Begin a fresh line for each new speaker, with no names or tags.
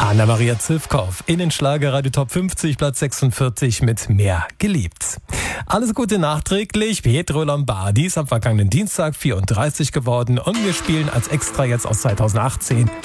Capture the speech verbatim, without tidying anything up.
Anna-Maria Zivkow in den Schlagerradio Top fünfzig, Platz sechsundvierzig mit Mehr geliebt. Alles Gute nachträglich. Pietro Lombardi ist am vergangenen Dienstag vierunddreißig geworden und wir spielen als Extra jetzt aus zweitausendachtzehn